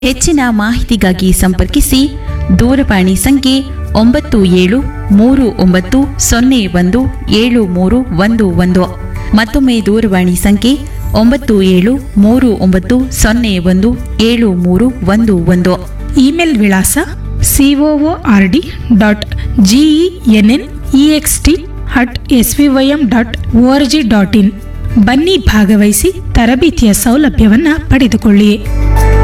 ಹೆಚ್ಚಿನ ಮಾಹಿತಿಗಾಗಿ ಸಂಪರ್ಕಿಸಿ ದೂರವಾಣಿ ಸಂಖ್ಯೆ 9739017311 ಮತ್ತೊಮ್ಮೆ ದೂರವಾಣಿ ಸಂಖ್ಯೆ 9739017311. ಇಮೇಲ್ ವಿಳಾಸ coord.genext@svym.org.in. ಬನ್ನಿ ಭಾಗವಹಿಸಿ ತರಬೇತಿಯ ಸೌಲಭ್ಯವನ್ನು ಪಡೆದುಕೊಳ್ಳಿ.